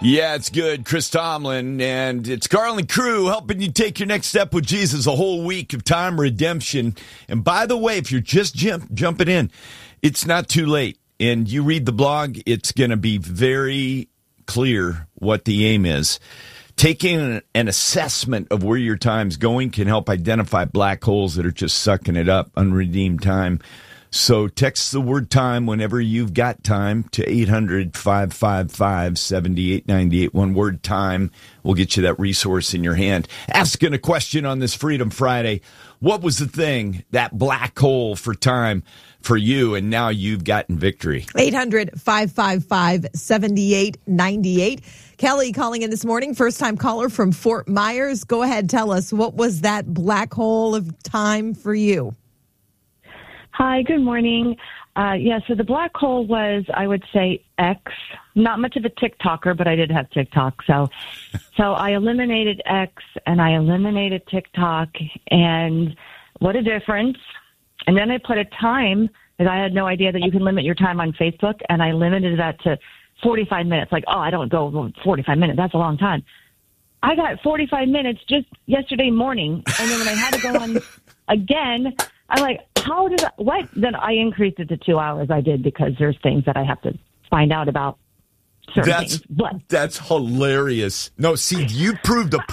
Yeah, it's good. Chris Tomlin, and it's Garland Crew helping you take your next step with Jesus, a whole week of time redemption. And by the way, if you're just jumping in, it's not too late. And you read the blog, it's going to be very clear what the aim is. Taking an assessment of where your time's going can help identify black holes that are just sucking it up, unredeemed time. So text the word time whenever you've got time to 800-555-7898. One word time will get you that resource in your hand. Asking a question on this Freedom Friday. What was the thing, that black hole for time for you, and now you've gotten victory? 800-555-7898. Kelly calling in this morning, first-time caller from Fort Myers. Go ahead, tell us, what was that black hole of time for you? Hi, good morning. So the black hole was, I would say, X. Not much of a TikToker, but I did have TikTok. So I eliminated X and I eliminated TikTok, and what a difference. And then I put a time, because I had no idea that you can limit your time on Facebook, and I limited that to 45 minutes. Like, I don't go 45 minutes. That's a long time. I got 45 minutes just yesterday morning, and then when I had to go on again, I'm like, how did what? Then I increased it to 2 hours. I did, because there's things that I have to find out about certain things. But that's hilarious. No, see, you proved a